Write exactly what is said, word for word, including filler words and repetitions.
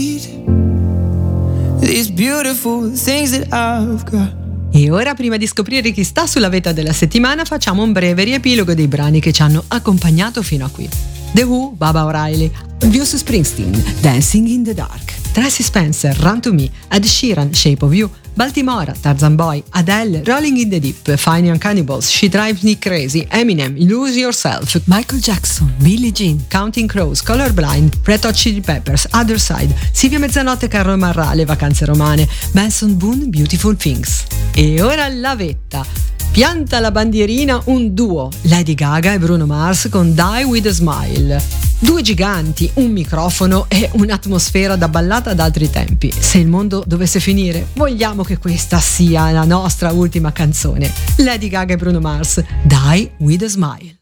These beautiful things that I've got. E ora, prima di scoprire chi sta sulla vetta della settimana, facciamo un breve riepilogo dei brani che ci hanno accompagnato fino a qui. The Who, Baba O'Reilly, Bruce Springsteen, Dancing in the Dark, Tracy Spencer, Run to Me, Ed Sheeran, Shape of You, Baltimora, Tarzan Boy, Adele, Rolling in the Deep, Fine Young Cannibals, She Drives Me Crazy, Eminem, Lose Yourself, Michael Jackson, Billie Jean, Counting Crows, Colorblind, Red Hot Chili Peppers, Other Side, Silvia Mezzanotte, Carlo Marrà, Le Vacanze Romane, Benson Boone, Beautiful Things. E ora la vetta. Pianta la bandierina un duo, Lady Gaga e Bruno Mars con Die With A Smile. Due giganti, un microfono e un'atmosfera da ballata d'altri tempi. Se il mondo dovesse finire, vogliamo che questa sia la nostra ultima canzone. Lady Gaga e Bruno Mars, Die With A Smile.